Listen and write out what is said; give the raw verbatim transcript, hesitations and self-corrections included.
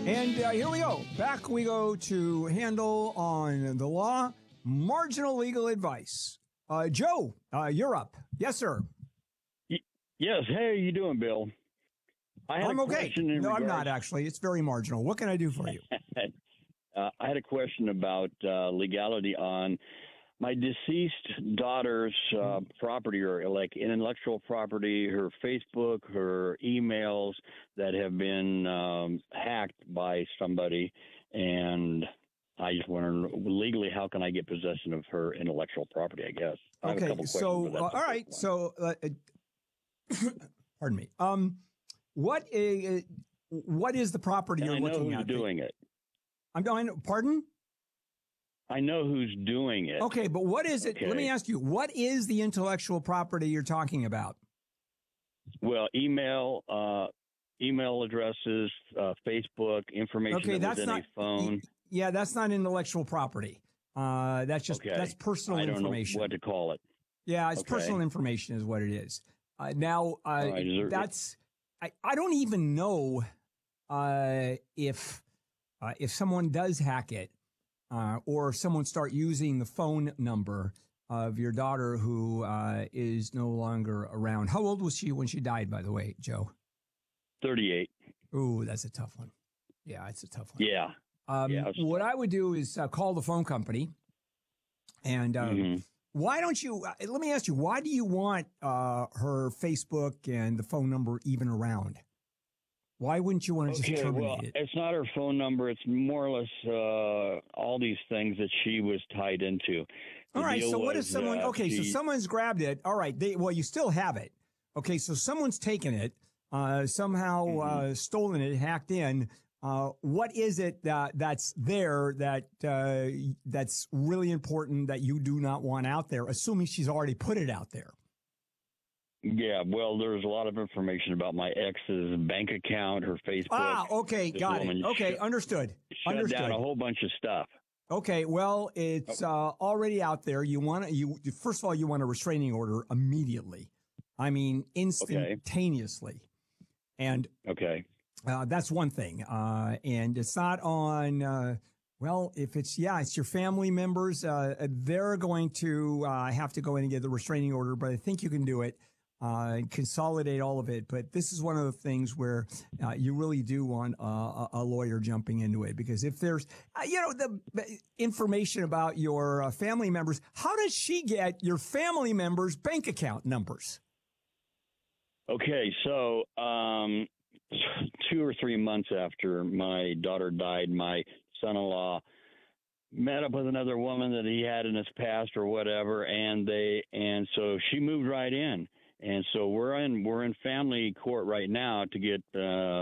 And uh, here we go. Back we go to handle on the law, marginal legal advice. Uh, Joe, uh, you're up. Yes, sir. Y- yes. Hey, how you doing, Bill? I had I'm a okay. question in No, regards- I'm not, actually. It's very marginal. What can I do for you? uh, I had a question about uh, legality on my deceased daughter's uh, property, or like intellectual property, her Facebook, her emails that have been um, hacked by somebody. And I just wonder, legally, how can I get possession of her intellectual property, I guess? I have a Okay, couple questions, so, but that's uh, the all first right. one. So, uh, pardon me. Um, what is, what is the property And you're I know looking who's at? doing it. I'm going, pardon? I know who's doing it. Okay, but what is it? Okay. Let me ask you, what is the intellectual property you're talking about? Well, email, uh, email addresses, uh, Facebook, information Okay, that that's was in not a phone. Yeah, that's not intellectual property. Uh, that's just Okay. that's personal I don't information. know what to call it. Yeah, it's Okay. personal information is what it is. Uh, now, uh, right, is there- that's I, I don't even know uh, if uh, if someone does hack it uh, or if someone start using the phone number of your daughter who uh, is no longer around. How old was she when she died, by the way, Joe? thirty-eight. Ooh, that's a tough one. Yeah, it's a tough one. Yeah. Um, Yeah, it's what tough. I would do is uh, call the phone company. And uh, Mhm. why don't you, uh, let me ask you, why do you want uh, her Facebook and the phone number even around? Why wouldn't you want to just Okay, terminate well, it? it's not her phone number. It's more or less uh, all these things that she was tied into. The All right, deal so what if was someone, that okay, so she- someone's grabbed it. All right, they, well, you still have it. Okay, so someone's taken it, uh, somehow Mm-hmm. uh, stolen it, hacked in. Uh, what is it that that's there that uh, that's really important that you do not want out there, assuming she's already put it out there? Yeah, well, there's a lot of information about my ex's bank account, her Facebook. Ah, okay, This got woman it. Okay, shut- understood. Shut Understood. down a whole bunch of stuff. Okay, well, it's uh, already out there. You want to, you first of all, you want a restraining order immediately. I mean, instantaneously. And Okay. uh, that's one thing. Uh, and it's not on, uh, well, if it's, yeah, it's your family members, uh, they're going to uh, have to go in and get the restraining order, but I think you can do it. Uh, and consolidate all of it. But this is one of the things where uh, you really do want uh, a lawyer jumping into it, because if there's, uh, you know, the information about your uh, family members, how does she get your family members' bank account numbers? Okay, so um, two or three months after my daughter died, my son-in-law met up with another woman that he had in his past or whatever, and they and so she moved right in. And so we're in we're in family court right now to get uh,